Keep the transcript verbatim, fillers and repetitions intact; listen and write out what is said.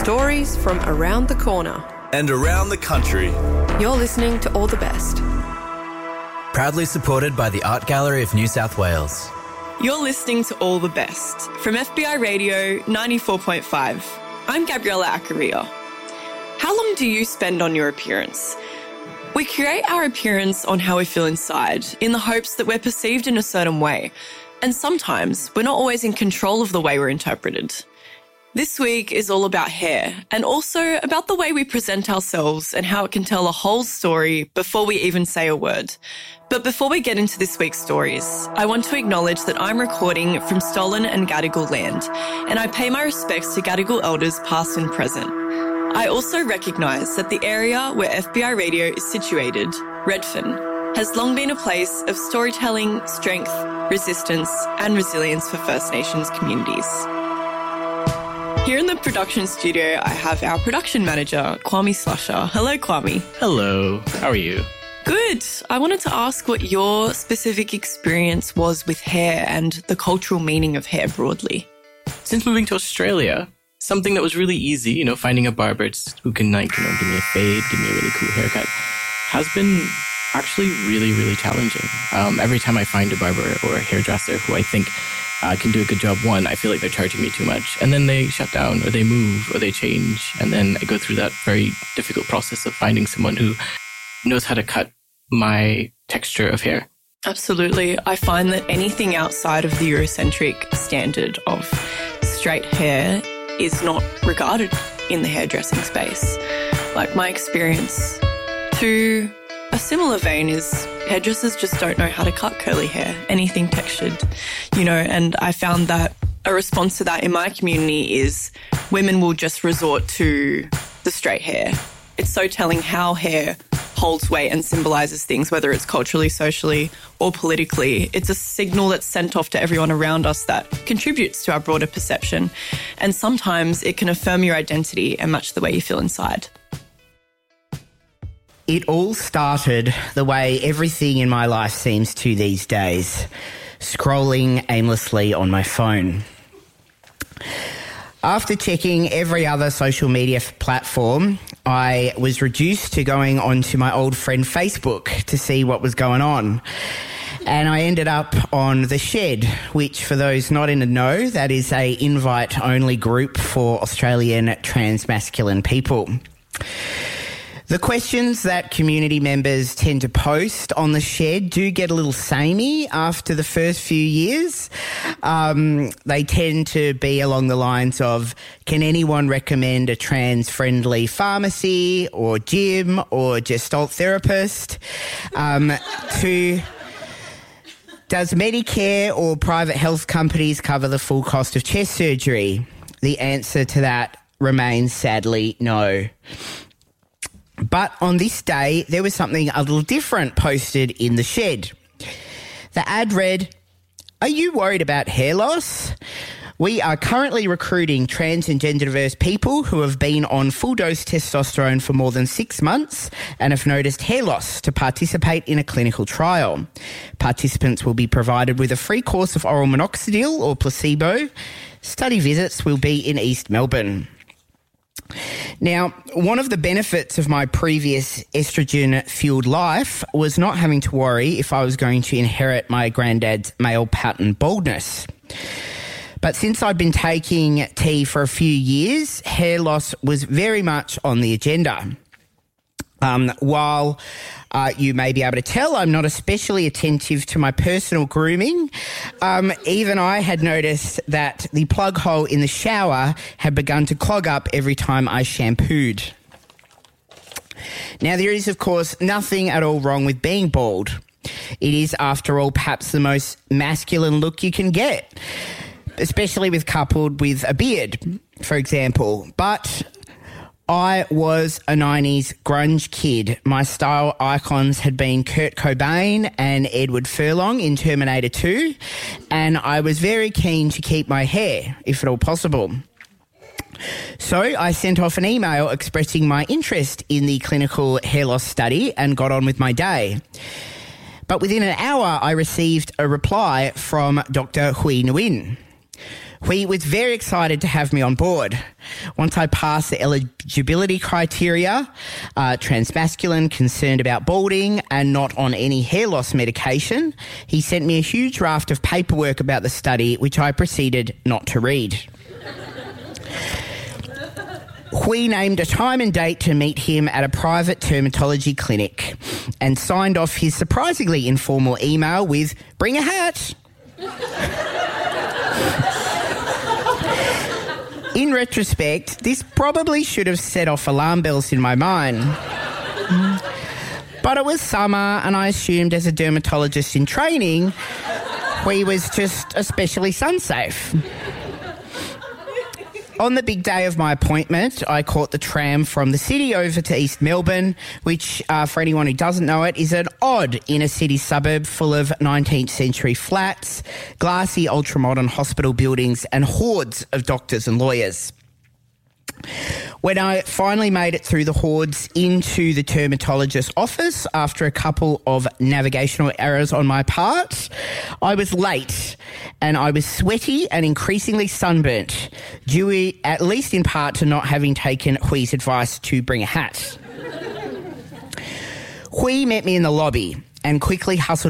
stories from around the corner and around the country. You're listening to All the Best. Proudly supported by the Art Gallery of New South Wales. You're listening to All the Best from F B I Radio ninety-four point five. I'm Gabriella Acaria. How long do you spend on your appearance? We create our appearance on how we feel inside in the hopes that we're perceived in a certain way. And sometimes we're not always in control of the way we're interpreted. This week is all about hair and also about the way we present ourselves and how it can tell a whole story before we even say a word. But before we get into this week's stories, I want to acknowledge that I'm recording from stolen and Gadigal land, and I pay my respects to Gadigal elders past and present. I also recognise that the area where F B I Radio is situated, Redfern, has long been a place of storytelling, strength, resistance and resilience for First Nations communities. Here in the production studio, I have our production manager, Kwame Slusher. Hello, Kwame. Hello. How are you? Good. I wanted to ask what your specific experience was with hair and the cultural meaning of hair broadly. Since moving to Australia, something that was really easy, you know, finding a barber who can, like, you know, give me a fade, give me a really cool haircut, has been actually really, really challenging. Um, every time I find a barber or a hairdresser who I think uh, can do a good job, one, I feel like they're charging me too much. And then they shut down or they move or they change. And then I go through that very difficult process of finding someone who knows how to cut my texture of hair. Absolutely. I find that anything outside of the Eurocentric standard of straight hair is not regarded in the hairdressing space. Like, my experience to a similar vein is hairdressers just don't know how to cut curly hair, anything textured, you know, and I found that a response to that in my community is women will just resort to the straight hair. It's so telling how hair holds weight and symbolises things, whether it's culturally, socially or politically. It's a signal that's sent off to everyone around us that contributes to our broader perception. And sometimes it can affirm your identity and match the way you feel inside. It all started the way everything in my life seems to these days, scrolling aimlessly on my phone. After checking every other social media platform, I was reduced to going onto my old friend Facebook to see what was going on. And I ended up on The Shed, which, for those not in the know, that is a invite-only group for Australian transmasculine people. The questions that community members tend to post on The Shed do get a little samey after the first few years. Um, they tend to be along the lines of, can anyone recommend a trans-friendly pharmacy or gym or gestalt therapist? Um, to, does Medicare or private health companies cover the full cost of chest surgery? The answer to that remains sadly no. But on this day, there was something a little different posted in The Shed. The ad read, "Are you worried about hair loss? We are currently recruiting trans and gender diverse people who have been on full dose testosterone for more than six months and have noticed hair loss to participate in a clinical trial. Participants will be provided with a free course of oral minoxidil or placebo. Study visits will be in East Melbourne." Now, one of the benefits of my previous estrogen-fueled life was not having to worry if I was going to inherit my granddad's male pattern baldness. But since I'd been taking tea for a few years, hair loss was very much on the agenda. Um, while uh, you may be able to tell I'm not especially attentive to my personal grooming, um, even I had noticed that the plug hole in the shower had begun to clog up every time I shampooed. Now, there is, of course, nothing at all wrong with being bald. It is, after all, perhaps the most masculine look you can get, especially with coupled with a beard, for example. But I was a nineties grunge kid. My style icons had been Kurt Cobain and Edward Furlong in Terminator two, and I was very keen to keep my hair, if at all possible. So I sent off an email expressing my interest in the clinical hair loss study and got on with my day. But within an hour, I received a reply from Doctor Hui Nguyen. Hui was very excited to have me on board. Once I passed the eligibility criteria, uh, transmasculine, concerned about balding, and not on any hair loss medication, he sent me a huge raft of paperwork about the study, which I proceeded not to read. Hui named a time and date to meet him at a private dermatology clinic and signed off his surprisingly informal email with, "Bring a hat." In retrospect, this probably should have set off alarm bells in my mind. But it was summer, and I assumed as a dermatologist in training, Hui was just especially sun-safe. On the big day of my appointment, I caught the tram from the city over to East Melbourne, which, uh, for anyone who doesn't know it, is an odd inner-city suburb full of nineteenth century flats, glassy ultra-modern hospital buildings and hordes of doctors and lawyers. When I finally made it through the hordes into the dermatologist's office after a couple of navigational errors on my part, I was late and I was sweaty and increasingly sunburnt, due at least in part to not having taken Hui's advice to bring a hat. Hui met me in the lobby and quickly hustled